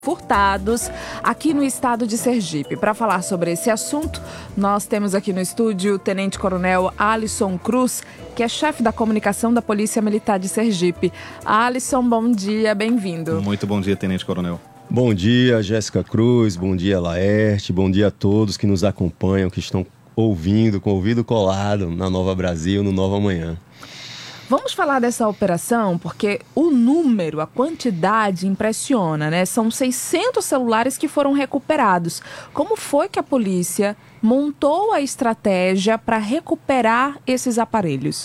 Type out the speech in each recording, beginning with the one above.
furtados aqui no estado de Sergipe. Para falar sobre esse assunto, nós temos aqui no estúdio o Tenente Coronel Alisson Cruz, que é chefe da comunicação da Polícia Militar de Sergipe. Alisson, bom dia, bem-vindo. Muito bom dia, Tenente Coronel. Bom dia, Jéssica Cruz, bom dia, Laerte, bom dia a todos que nos acompanham, que estão ouvindo, com o ouvido colado na Nova Brasil, no Nova Manhã. Vamos falar dessa operação porque o número, a quantidade impressiona, né? São 600 celulares que foram recuperados. Como foi que a polícia montou a estratégia para recuperar esses aparelhos?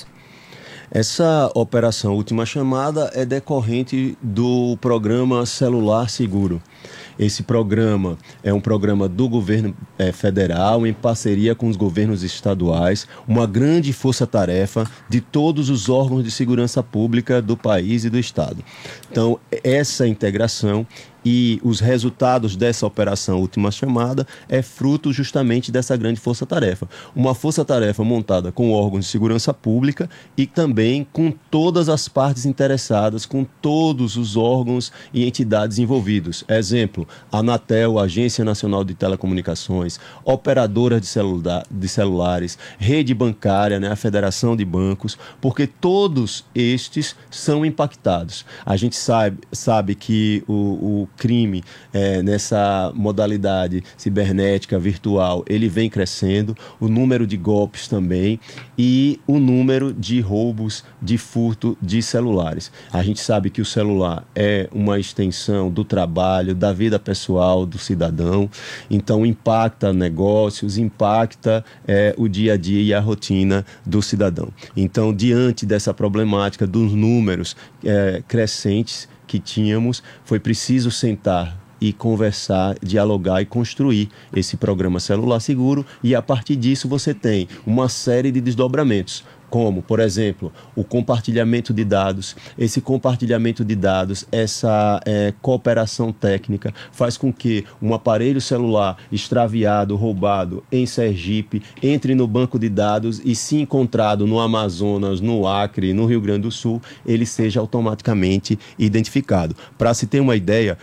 Essa operação Última Chamada é decorrente do programa Celular Seguro. Esse programa é um programa do governo federal em parceria com os governos estaduais, uma grande força-tarefa de todos os órgãos de segurança pública do país e do estado. Então, essa integração e os resultados dessa operação Última Chamada é fruto justamente dessa grande força-tarefa. Uma força-tarefa montada com órgãos de segurança pública e também com todas as partes interessadas, com todos os órgãos e entidades envolvidos. Exemplo, a Anatel, a Agência Nacional de Telecomunicações, operadoras de celulares, rede bancária, né, a Federação de Bancos, porque todos estes são impactados. A gente sabe que o crime nessa modalidade cibernética, virtual, ele vem crescendo, o número de golpes também e o número de roubos, de furto de celulares. A gente sabe que o celular é uma extensão do trabalho, da vida pessoal do cidadão, então impacta negócios, impacta o dia a dia e a rotina do cidadão. Então, diante dessa problemática dos números crescentes que tínhamos, foi preciso sentar e conversar, dialogar e construir esse programa Celular Seguro, e a partir disso você tem uma série de desdobramentos, como, por exemplo, o compartilhamento de dados. Esse compartilhamento de dados, essa cooperação técnica faz com que um aparelho celular extraviado, roubado em Sergipe, entre no banco de dados e, se encontrado no Amazonas, no Acre, no Rio Grande do Sul, ele seja automaticamente identificado. Para se ter uma ideia,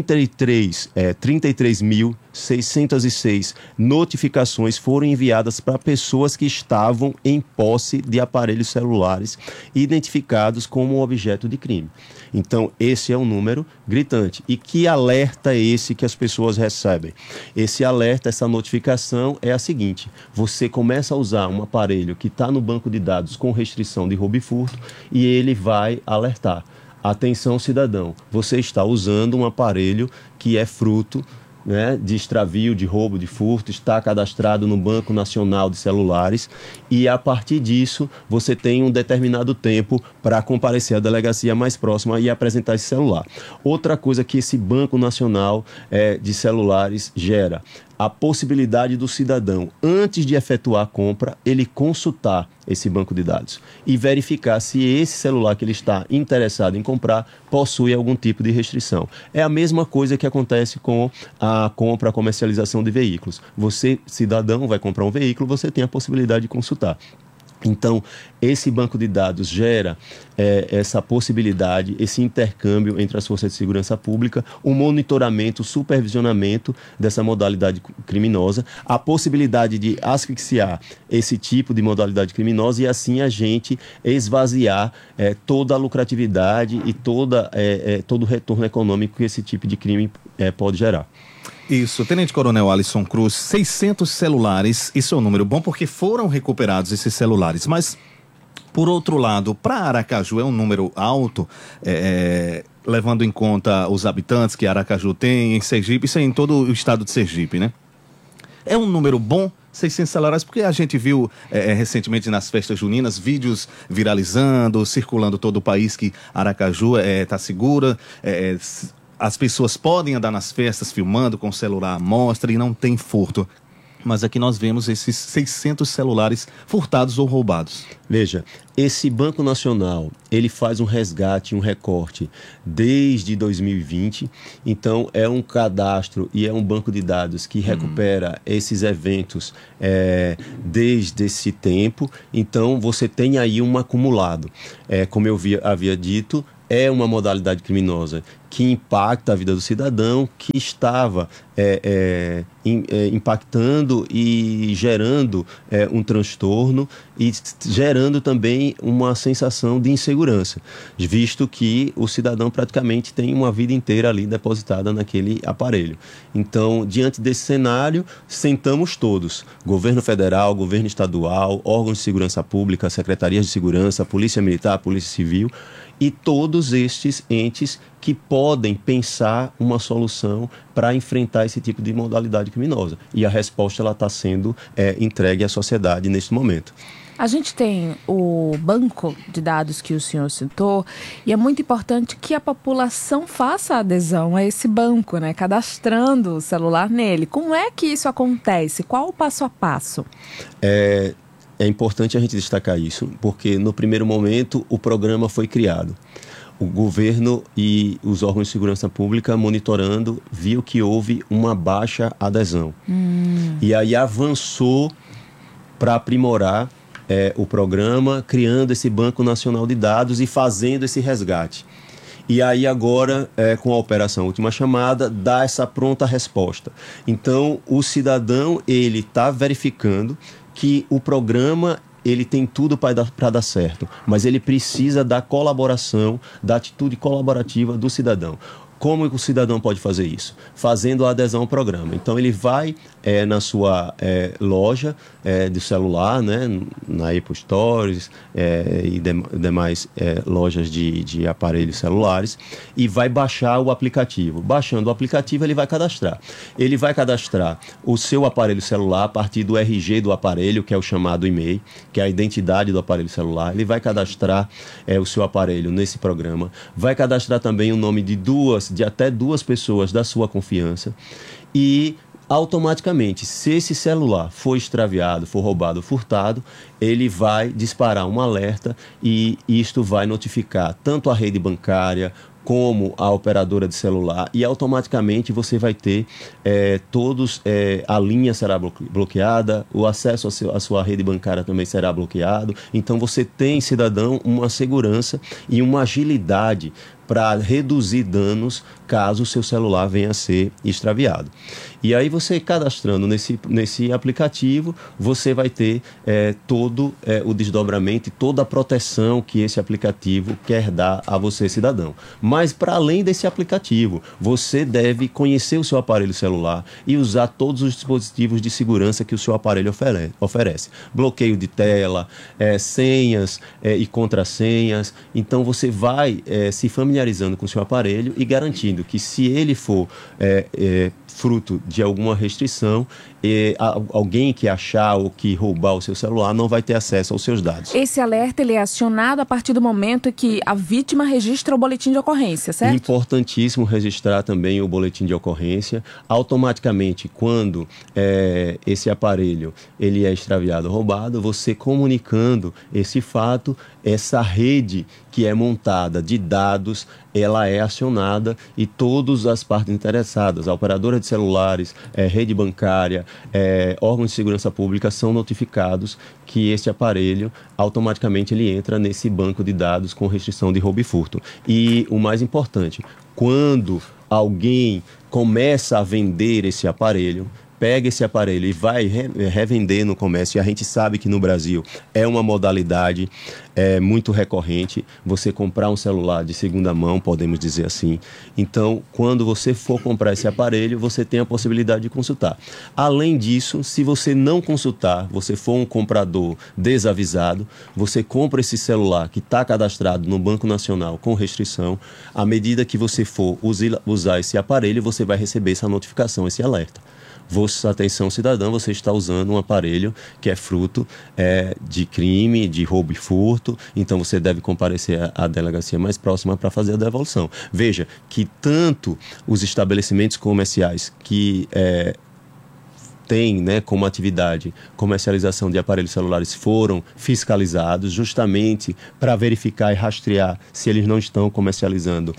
33.606 notificações foram enviadas para pessoas que estavam em posse de aparelhos celulares identificados como objeto de crime. Então, esse é um número gritante. E que alerta é esse que as pessoas recebem? Esse alerta, essa notificação é a seguinte: você começa a usar um aparelho que está no banco de dados com restrição de roubo e furto e ele vai alertar. Atenção, cidadão, você está usando um aparelho que é fruto, né, de extravio, de roubo, de furto, está cadastrado no Banco Nacional de Celulares e, a partir disso, você tem um determinado tempo para comparecer à delegacia mais próxima e apresentar esse celular. Outra coisa que esse Banco Nacional de Celulares gera: a possibilidade do cidadão, antes de efetuar a compra, ele consultar esse banco de dados e verificar se esse celular que ele está interessado em comprar possui algum tipo de restrição. É a mesma coisa que acontece com a compra, a comercialização de veículos. Você, cidadão, vai comprar um veículo, você tem a possibilidade de consultar. Então, esse banco de dados gera essa possibilidade, esse intercâmbio entre as forças de segurança pública, o monitoramento, o supervisionamento dessa modalidade criminosa, a possibilidade de asfixiar esse tipo de modalidade criminosa e, assim, a gente esvaziar toda a lucratividade e todo o retorno econômico que esse tipo de crime pode gerar. Isso, Tenente Coronel Alisson Cruz, 600 celulares, isso é um número bom porque foram recuperados esses celulares, mas, por outro lado, para Aracaju é um número alto, levando em conta os habitantes que Aracaju tem, em Sergipe, isso é em todo o estado de Sergipe, né? É um número bom, 600 celulares, porque a gente viu recentemente nas festas juninas vídeos viralizando, circulando todo o país que Aracaju está segura, as pessoas podem andar nas festas filmando com o celular à mostra e não tem furto. Mas aqui nós vemos esses 600 celulares furtados ou roubados. Veja, esse Banco Nacional, ele faz um resgate, um recorte desde 2020. Então, é um cadastro e é um banco de dados que recupera esses eventos desde esse tempo. Então, você tem aí um acumulado. Como eu havia dito, é uma modalidade criminosa que impacta a vida do cidadão, que estava impactando e gerando um transtorno e gerando também uma sensação de insegurança, visto que o cidadão praticamente tem uma vida inteira ali depositada naquele aparelho. Então, diante desse cenário, sentamos todos, governo federal, governo estadual, órgãos de segurança pública, secretarias de segurança, polícia militar, polícia civil, e todos estes entes que podem pensar uma solução para enfrentar esse tipo de modalidade criminosa. E a resposta está sendo entregue à sociedade neste momento. A gente tem o banco de dados que o senhor citou e é muito importante que a população faça adesão a esse banco, né? Cadastrando o celular nele. Como é que isso acontece? Qual o passo a passo? É importante a gente destacar isso, porque no primeiro momento o programa foi criado. O governo e os órgãos de segurança pública, monitorando, viu que houve uma baixa adesão. E aí avançou para aprimorar o programa, criando esse Banco Nacional de Dados e fazendo esse resgate. E aí agora, com a Operação Última Chamada, dá essa pronta resposta. Então, o cidadão, ele está verificando que o programa ele tem tudo para dar certo, mas ele precisa da colaboração, da atitude colaborativa do cidadão. Como o cidadão pode fazer isso? Fazendo a adesão ao programa. Então, ele vai na sua loja de celular, né, na Apple Stores e demais lojas de aparelhos celulares, e vai baixar o aplicativo. Baixando o aplicativo, ele vai cadastrar. Ele vai cadastrar o seu aparelho celular a partir do RG do aparelho, que é o chamado e-mail, que é a identidade do aparelho celular. Ele vai cadastrar o seu aparelho nesse programa. Vai cadastrar também o nome de até duas pessoas da sua confiança e automaticamente, se esse celular for extraviado, for roubado, furtado, ele vai disparar um alerta e isto vai notificar tanto a rede bancária como a operadora de celular e automaticamente você vai ter a linha será bloqueada, o acesso à sua rede bancária também será bloqueado. Então você tem, cidadão, uma segurança e uma agilidade para reduzir danos caso o seu celular venha a ser extraviado. E aí você cadastrando nesse aplicativo, você vai ter todo o desdobramento e toda a proteção que esse aplicativo quer dar a você, cidadão. Mas para além desse aplicativo, você deve conhecer o seu aparelho celular e usar todos os dispositivos de segurança que o seu aparelho oferece. Bloqueio de tela, senhas e contrassenhas. Então você vai se familiarizando com o seu aparelho e garantindo que se ele for fruto de alguma restrição, alguém que achar ou que roubar o seu celular não vai ter acesso aos seus dados. Esse alerta ele é acionado a partir do momento que a vítima registra o boletim de ocorrência, certo? Importantíssimo registrar também o boletim de ocorrência. Automaticamente, quando esse aparelho ele é extraviado ou roubado, você comunicando esse fato, essa rede que é montada de dados, ela é acionada e todas as partes interessadas, a operadora de celulares, rede bancária, órgãos de segurança pública são notificados que esse aparelho automaticamente ele entra nesse banco de dados com restrição de roubo e furto. E o mais importante, quando alguém começa a vender esse aparelho, pega esse aparelho e vai revender no comércio, e a gente sabe que no Brasil é uma modalidade muito recorrente, você comprar um celular de segunda mão, podemos dizer assim. Então, quando você for comprar esse aparelho, você tem a possibilidade de consultar. Além disso, se você não consultar, você for um comprador desavisado, você compra esse celular que está cadastrado no Banco Nacional com restrição, à medida que você for usar esse aparelho, você vai receber essa notificação, esse alerta. Atenção, cidadão, você está usando um aparelho que é fruto de crime, de roubo e furto, então você deve comparecer à delegacia mais próxima para fazer a devolução. Veja que tanto os estabelecimentos comerciais que têm, né, como atividade comercialização de aparelhos celulares foram fiscalizados justamente para verificar e rastrear se eles não estão comercializando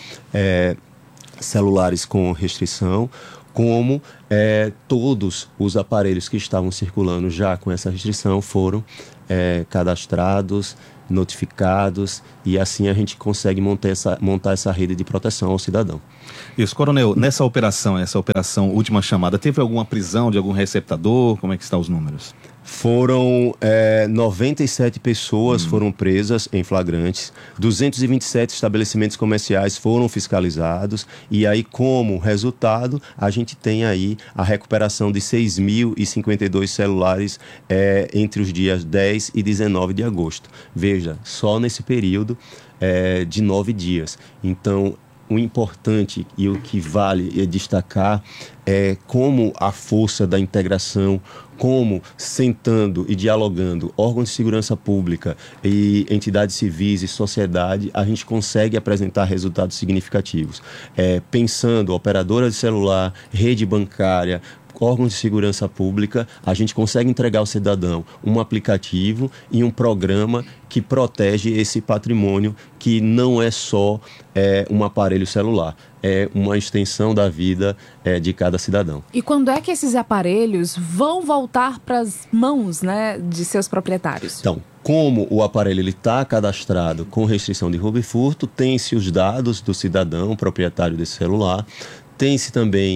celulares com restrição, como todos os aparelhos que estavam circulando já com essa restrição foram cadastrados notificados, e assim a gente consegue montar essa rede de proteção ao cidadão. Isso, coronel, essa operação última chamada, teve alguma prisão de algum receptador? Como é que estão os números? Foram 97 pessoas foram presas em flagrantes, 227 estabelecimentos comerciais foram fiscalizados, e aí, como resultado, a gente tem aí a recuperação de 6.052 celulares entre os dias 10 e 19 de agosto. Veja, só nesse período de 9 dias. Então, o importante e o que vale destacar é como a força da integração, como sentando e dialogando órgãos de segurança pública e entidades civis e sociedade, a gente consegue apresentar resultados significativos. Pensando operadora de celular, rede bancária, órgãos de segurança pública, a gente consegue entregar ao cidadão um aplicativo e um programa que protege esse patrimônio, que não é só um aparelho celular, é uma extensão da vida de cada cidadão. E quando é que esses aparelhos vão voltar para as mãos, né, de seus proprietários? Então, como o aparelho está cadastrado com restrição de roubo e furto, tem-se os dados do cidadão proprietário desse celular, tem-se também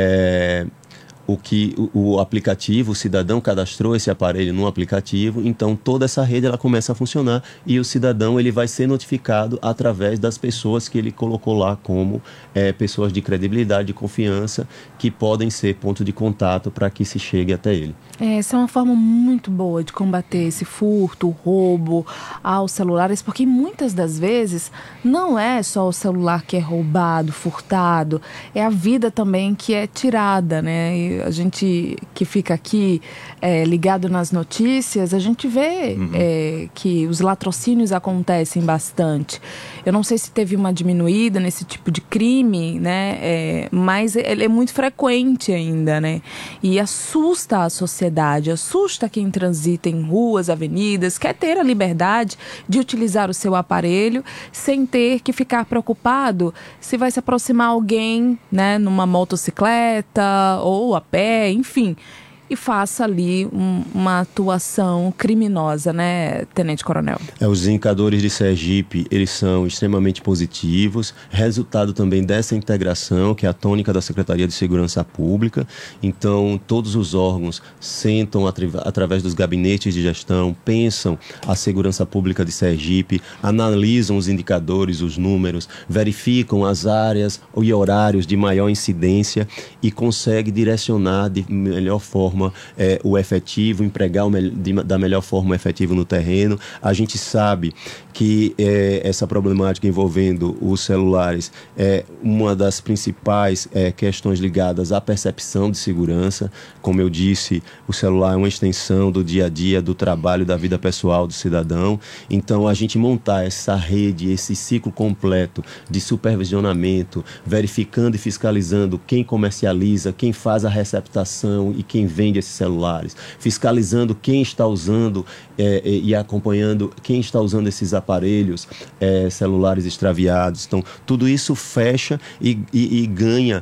o aplicativo, o cidadão cadastrou esse aparelho no aplicativo, então toda essa rede ela começa a funcionar, e o cidadão ele vai ser notificado através das pessoas que ele colocou lá como pessoas de credibilidade, de confiança, que podem ser ponto de contato para que se chegue até ele. Essa é uma forma muito boa de combater esse furto, o roubo aos celulares, porque muitas das vezes não é só o celular que é roubado, furtado, é a vida também que é tirada, né? E a gente que fica aqui ligado nas notícias, a gente vê que os latrocínios acontecem bastante. Eu não sei se teve uma diminuída nesse tipo de crime, né? Mas ele é muito frequente ainda, né? E assusta a sociedade, assusta quem transita em ruas, avenidas, quer ter a liberdade de utilizar o seu aparelho sem ter que ficar preocupado se vai se aproximar alguém, né, numa motocicleta ou a pé, enfim, e faça ali uma atuação criminosa, né, Tenente Coronel? Os indicadores de Sergipe, eles são extremamente positivos, resultado também dessa integração, que é a tônica da Secretaria de Segurança Pública. Então, todos os órgãos sentam através dos gabinetes de gestão, pensam a segurança pública de Sergipe, analisam os indicadores, os números, verificam as áreas e horários de maior incidência e consegue direcionar de melhor forma o efetivo, empregar da melhor forma o efetivo no terreno. A gente sabe que essa problemática envolvendo os celulares é uma das principais questões ligadas à percepção de segurança. Como eu disse, o celular é uma extensão do dia a dia, do trabalho, da vida pessoal do cidadão. Então, a gente montar essa rede, esse ciclo completo de supervisionamento, verificando e fiscalizando quem comercializa, quem faz a receptação e quem vende esses celulares, fiscalizando quem está usando e acompanhando quem está usando esses aparelhos celulares extraviados. Então, tudo isso fecha e ganha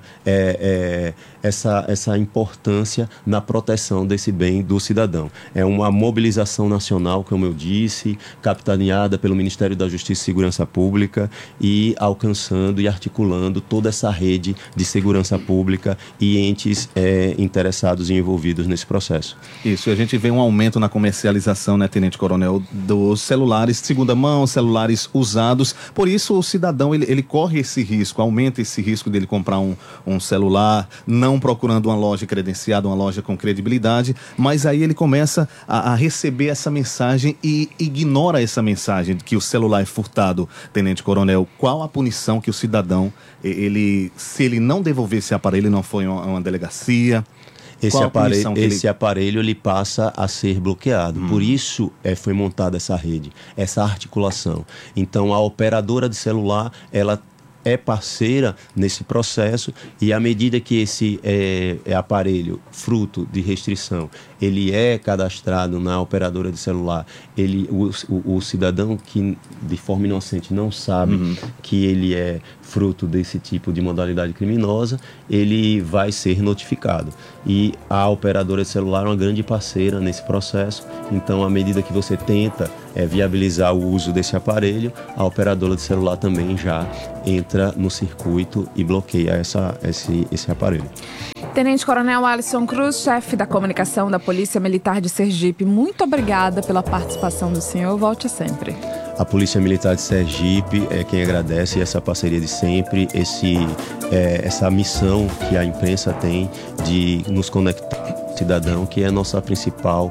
essa importância na proteção desse bem do cidadão. É uma mobilização nacional, como eu disse, capitaneada pelo Ministério da Justiça e Segurança Pública e alcançando e articulando toda essa rede de segurança pública e entes interessados e envolvidos nesse processo. Isso, e a gente vê um aumento na comercialização, né, Tenente Coronel, dos celulares de segunda mão, celulares usados. Por isso, o cidadão, ele corre esse risco, aumenta esse risco dele comprar um celular, não procurando uma loja credenciada, uma loja com credibilidade, mas aí ele começa a receber essa mensagem e ignora essa mensagem de que o celular é furtado. Tenente Coronel, qual a punição que o cidadão, se ele não devolver esse aparelho, não foi uma delegacia... Esse aparelho ele passa a ser bloqueado. Por isso foi montada essa rede, essa articulação. Então, a operadora de celular, ela é parceira nesse processo, e à medida que esse aparelho, fruto de restrição, ele é cadastrado na operadora de celular, o cidadão que de forma inocente não sabe que ele é fruto desse tipo de modalidade criminosa, ele vai ser notificado. E a operadora de celular é uma grande parceira nesse processo, Então, à medida que você tenta viabilizar o uso desse aparelho, a operadora de celular também já entra no circuito e bloqueia esse aparelho. Tenente Coronel Alisson Cruz, chefe da comunicação da Polícia Militar de Sergipe, muito obrigada pela participação do senhor. Volte sempre. A Polícia Militar de Sergipe é quem agradece essa parceria de sempre, essa missão que a imprensa tem de nos conectar cidadão, que é a nossa principal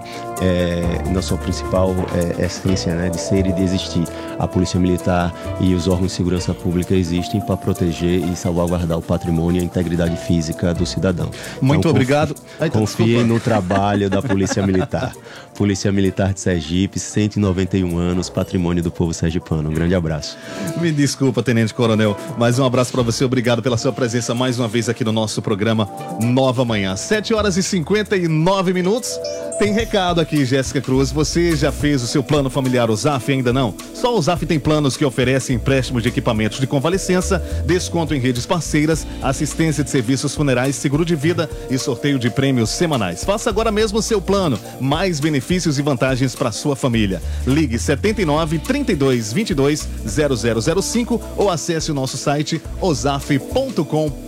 essência, né, de ser e de existir. A Polícia Militar e os órgãos de segurança pública existem para proteger e salvaguardar o patrimônio e a integridade física do cidadão. Muito então, obrigado. Confiem no trabalho da Polícia Militar. Polícia Militar de Sergipe, 191 anos, patrimônio do povo sergipano. Um grande abraço. Me desculpa, Tenente Coronel, mas um abraço para você. Obrigado pela sua presença mais uma vez aqui no nosso programa Nova Manhã. 7h59. Tem recado aqui, Jéssica Cruz. Você já fez o seu plano familiar USAF? Ainda não? Só o USAF tem planos que oferecem empréstimos de equipamentos de convalescença, desconto em redes parceiras, assistência de serviços funerais, seguro de vida e sorteio de prêmios semanais. Faça agora mesmo o seu plano. Mais benefícios e vantagens para sua família. Ligue 79 32 22 0005 ou acesse o nosso site osaf.com.br.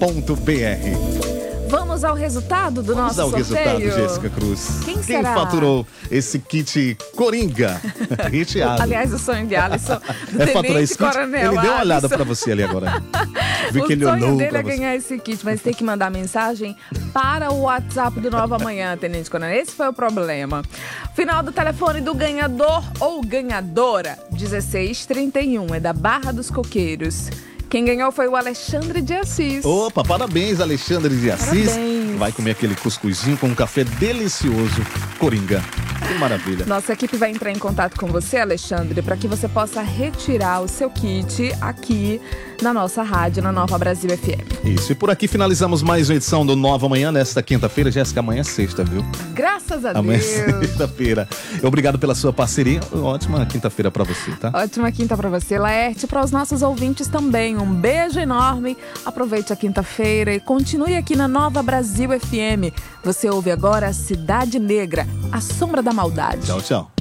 Vamos ao resultado do nosso sorteio? Vamos ao resultado, Jéssica Cruz. Quem será? Faturou esse kit Coringa recheado? Aliás, o sonho de Alisson, do faturar esse kit? Coronel Ele deu uma olhada Alisson. pra você ali agora. Vi que ele o sonho olhou dele pra é você. ganhar esse kit, mas tem que mandar mensagem para o WhatsApp do Nova Manhã, Tenente Coronel. Esse foi o problema. Final do telefone do ganhador ou ganhadora, 1631, é da Barra dos Coqueiros. Quem ganhou foi o Alexandre de Assis. Opa, parabéns, Alexandre de Assis. Parabéns. Vai comer aquele cuscuzinho com um café delicioso. Coringa. Que maravilha. Nossa equipe vai entrar em contato com você, Alexandre, para que você possa retirar o seu kit aqui na nossa rádio, na Nova Brasil FM. Isso, e por aqui finalizamos mais uma edição do Nova Manhã nesta quinta-feira. Jéssica, amanhã é sexta, viu? Graças a Amanhã é Deus. sexta-feira. Obrigado pela sua parceria. Ótima quinta-feira pra você, tá? Ótima quinta para você, Laerte, para os nossos ouvintes também. Um beijo enorme. Aproveite a quinta-feira e continue aqui na Nova Brasil FM. Você ouve agora Cidade Negra, a sombra da maldade. Tchau, tchau.